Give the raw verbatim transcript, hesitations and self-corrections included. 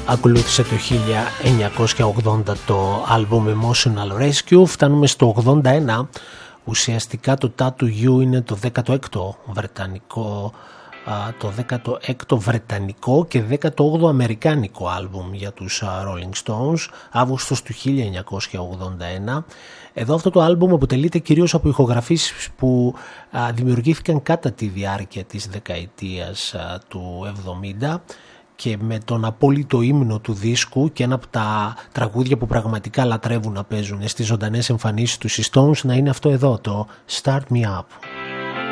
Ακολούθησε το χίλια εννιακόσια ογδόντα το άλμπουμ Emotional Rescue. Φτάνουμε στο ογδόντα ένα. Ουσιαστικά το Tattoo You είναι το δέκατο έκτο βρετανικό, το δέκατο έκτο βρετανικό και δέκατο όγδοο αμερικάνικο άλμπουμ για τους Rolling Stones, Αύγουστος του χίλια εννιακόσια ογδόντα ένα. Εδώ αυτό το άλμπουμ αποτελείται κυρίως από ηχογραφήσεις που α, δημιουργήθηκαν κατά τη διάρκεια της δεκαετίας α, του εβδομήντα και με τον απόλυτο ύμνο του δίσκου και ένα από τα τραγούδια που πραγματικά λατρεύουν να παίζουν στις ζωντανές εμφανίσεις του οι Stones να είναι αυτό εδώ, το Start Me Up.